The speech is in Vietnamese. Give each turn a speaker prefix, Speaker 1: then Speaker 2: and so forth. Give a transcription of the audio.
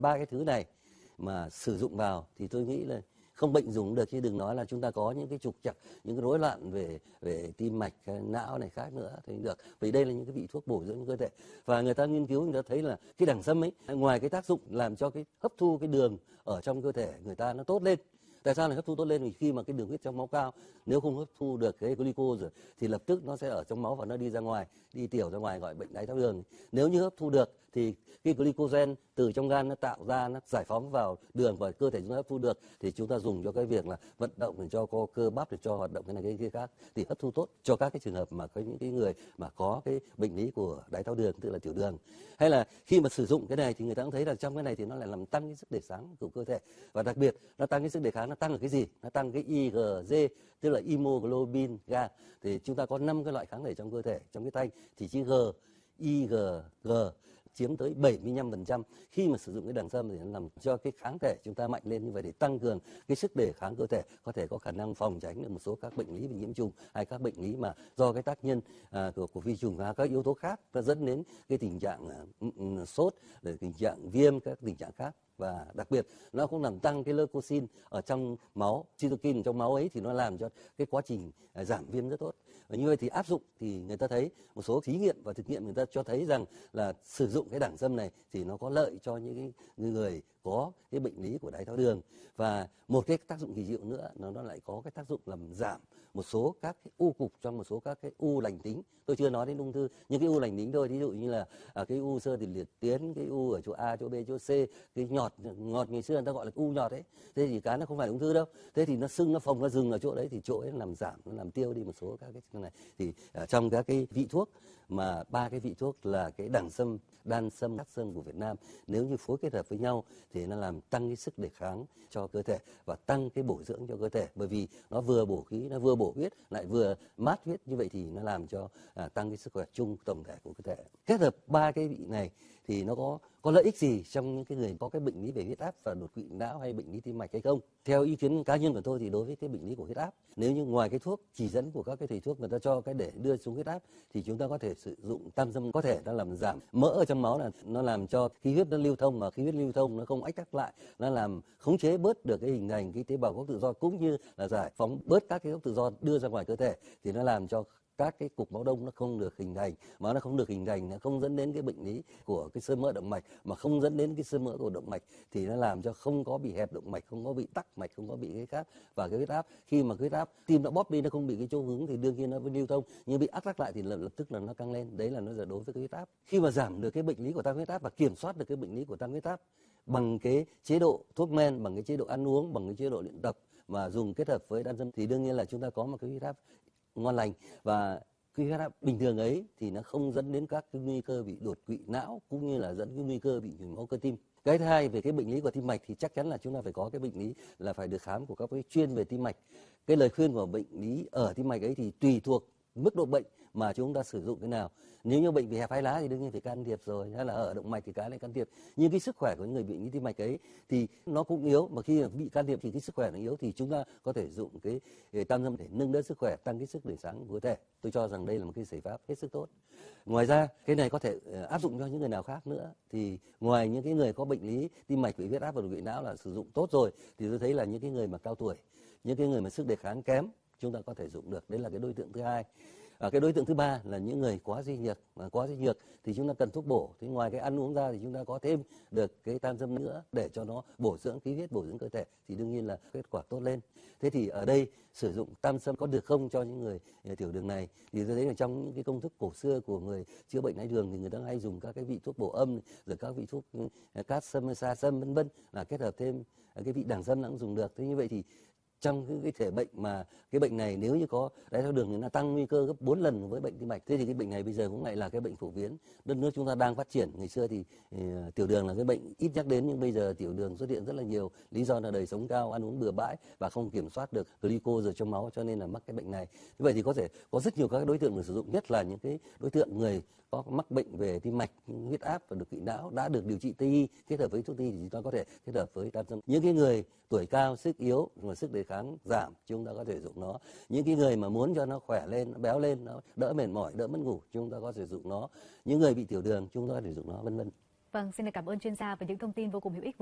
Speaker 1: ba cái thứ này mà sử dụng vào thì tôi nghĩ là không bệnh dùng được, chứ đừng nói là chúng ta có những cái trục trặc, những cái rối loạn về tim mạch, não này khác nữa thì được. Vì đây là những cái vị thuốc bổ dưỡng cơ thể, và người ta nghiên cứu người ta thấy là cái đẳng sâm ấy, ngoài cái tác dụng làm cho cái hấp thu cái đường ở trong cơ thể người ta nó tốt lên. Tại sao lại hấp thu tốt lên? Vì khi mà cái đường huyết trong máu cao, nếu không hấp thu được cái glucose thì lập tức nó sẽ ở trong máu và nó đi ra ngoài, đi tiểu ra ngoài, gọi bệnh đái tháo đường. Nếu như hấp thu được thì cái glycogen từ trong gan nó tạo ra, nó giải phóng vào đường và cơ thể chúng ta hấp thu được, thì chúng ta dùng cho cái việc là vận động, để cho có cơ bắp, để cho hoạt động cái này cái kia khác, thì hấp thu tốt cho các cái trường hợp mà có những cái người mà có cái bệnh lý của đái tháo đường, tức là tiểu đường. Hay là khi mà sử dụng cái này thì người ta cũng thấy là trong cái này thì nó lại làm tăng cái sức đề kháng của cơ thể, và đặc biệt nó tăng cái sức đề kháng, nó tăng ở cái gì? Nó tăng cái IgG, tức là hemoglobin Ga. Thì chúng ta có 5 cái loại kháng thể trong cơ thể, trong cái thanh thì chữ G, IgG chiếm tới 75%. Khi mà sử dụng cái đằng sâm thì nó làm cho cái kháng thể chúng ta mạnh lên, như vậy để tăng cường cái sức đề kháng cơ thể, có thể có khả năng phòng tránh được một số các bệnh lý về nhiễm trùng, hay các bệnh lý mà do cái tác nhân của vi trùng và các yếu tố khác nó dẫn đến cái tình trạng sốt, để tình trạng viêm, các tình trạng khác. Và đặc biệt nó cũng làm tăng cái leukoxin ở trong máu, cytokine trong máu ấy, thì nó làm cho cái quá trình giảm viêm rất tốt. Và như vậy thì áp dụng thì người ta thấy một số thí nghiệm và thực nghiệm người ta cho thấy rằng là sử dụng cái đẳng sâm này thì nó có lợi cho những cái người có cái bệnh lý của đái tháo đường. Và một cái tác dụng kỳ diệu nữa, nó lại có cái tác dụng làm giảm một số các cái u cục trong một số các cái u lành tính. Tôi chưa nói đến ung thư, những cái u lành tính thôi, ví dụ như là cái u xơ thì liệt tuyến, cái u ở chỗ A, chỗ B, chỗ C, cái ngọt ngày xưa người ta gọi là u nhọt ấy. Thế thì cái nó không phải ung thư đâu. Thế thì nó sưng, nó phồng, nó dừng ở chỗ đấy, thì chỗ ấy nó làm giảm, nó làm tiêu đi một số các cái này. Thì trong các cái vị thuốc mà ba cái vị thuốc là cái đẳng sâm, đan sâm, cát sâm của Việt Nam, nếu như phối kết hợp với nhau thì nó làm tăng cái sức đề kháng cho cơ thể và tăng cái bổ dưỡng cho cơ thể, bởi vì nó vừa bổ khí, nó vừa bổ huyết, lại vừa mát huyết, như vậy thì nó làm cho tăng cái sức khỏe chung tổng thể của cơ thể. Kết hợp ba cái vị này thì nó có lợi ích gì trong những cái người có cái bệnh lý về huyết áp và đột quỵ não hay bệnh lý tim mạch hay không? Theo ý kiến cá nhân của tôi thì đối với cái bệnh lý của huyết áp, nếu như ngoài cái thuốc chỉ dẫn của các cái thầy thuốc người ta cho cái để đưa xuống huyết áp, thì chúng ta có thể sử dụng tam sâm, có thể nó làm giảm mỡ ở trong máu, là nó làm cho khí huyết nó lưu thông, mà khí huyết lưu thông nó không ách tắc lại, nó làm khống chế bớt được cái hình thành cái tế bào gốc tự do, cũng như là giải phóng bớt các cái gốc tự do đưa ra ngoài cơ thể, thì nó làm cho các cái cục máu đông nó không được hình thành, mà nó không được hình thành, nó không dẫn đến cái bệnh lý của cái xơ mỡ động mạch, mà không dẫn đến cái xơ mỡ của động mạch, thì nó làm cho không có bị hẹp động mạch, không có bị tắc mạch, không có bị cái khác. Và cái huyết áp, khi mà cái huyết áp tim nó bóp đi, nó không bị cái chỗ hứng thì đương nhiên nó mới lưu thông, nhưng bị áp tắc lại thì lập tức là nó căng lên. Đấy là nó là đối với cái huyết áp. Khi mà giảm được cái bệnh lý của tăng huyết áp và kiểm soát được cái bệnh lý của tăng huyết áp bằng cái chế độ thuốc men, bằng cái chế độ ăn uống, bằng cái chế độ luyện tập mà dùng kết hợp với đan sâm, thì đương nhiên là chúng ta có một cái huyết áp ngon lành. Và cái huyết áp bình thường ấy thì nó không dẫn đến các cái nguy cơ bị đột quỵ não, cũng như là dẫn cái nguy cơ bị nhồi máu cơ tim. Cái thứ hai, về cái bệnh lý của tim mạch thì chắc chắn là chúng ta phải có cái bệnh lý là phải được khám của các cái chuyên về tim mạch. Cái lời khuyên của bệnh lý ở tim mạch ấy thì tùy thuộc mức độ bệnh mà chúng ta sử dụng cái nào. Nếu như bệnh về hẹp hai lá thì đương nhiên phải can thiệp rồi, hay là ở động mạch thì cái này can thiệp. Nhưng cái sức khỏe của những người bị những tim mạch ấy thì nó cũng yếu, mà khi bị can thiệp thì cái sức khỏe nó yếu, thì chúng ta có thể dụng cái tam sâm để nâng đỡ sức khỏe, tăng cái sức đề kháng của cơ thể. Tôi cho rằng đây là một cái giải pháp hết sức tốt. Ngoài ra cái này có thể áp dụng cho những người nào khác nữa, thì ngoài những cái người có bệnh lý tim mạch, bị huyết áp và đột quỵ não là sử dụng tốt rồi, thì tôi thấy là những cái người mà cao tuổi, những cái người mà sức đề kháng kém, chúng ta có thể dùng được. Đấy là cái đối tượng thứ hai. Cái đối tượng thứ ba là những người quá suy nhược, mà quá suy nhược thì chúng ta cần thuốc bổ. Thì ngoài cái ăn uống ra thì chúng ta có thêm được cái tam sâm nữa để cho nó bổ dưỡng khí huyết, bổ dưỡng cơ thể, thì đương nhiên là kết quả tốt lên. Thế thì ở đây sử dụng tam sâm có được không cho những người tiểu đường này? Thì tôi thấy là trong những cái công thức cổ xưa của người chữa bệnh đái đường thì người ta hay dùng các cái vị thuốc bổ âm, rồi các vị thuốc cát sâm, sa sâm vân vân, là kết hợp thêm cái vị đằng sâm cũng dùng được. Thế như vậy thì trong cái thể bệnh mà cái bệnh này nếu như có đái tháo đường thì nó tăng nguy cơ gấp 4 lần với bệnh tim mạch. Thế thì cái bệnh này bây giờ cũng lại là cái bệnh phổ biến. Đất nước chúng ta đang phát triển. Ngày xưa thì tiểu đường là cái bệnh ít nhắc đến, nhưng bây giờ tiểu đường xuất hiện rất là nhiều. Lý do là đời sống cao, ăn uống bừa bãi và không kiểm soát được glucose trong máu, cho nên là mắc cái bệnh này. Như vậy thì có thể có rất nhiều các đối tượng được sử dụng, nhất là những cái đối tượng người có mắc bệnh về tim mạch, huyết áp và đột quỵ não đã được điều trị Tây y kết hợp với thuốc Tây y thì chúng ta có thể kết hợp với tam sâm. Những cái người tuổi cao, sức yếu mà sức đề kháng giảm, chúng ta có thể dùng nó. Những cái người mà muốn cho nó khỏe lên, nó béo lên, nó đỡ mệt mỏi, đỡ mất ngủ, chúng ta có thể dùng nó. Những người bị tiểu đường, chúng ta có thể dùng nó, vân vân.
Speaker 2: Vâng, xin được cảm ơn chuyên gia về những thông tin vô cùng hữu ích.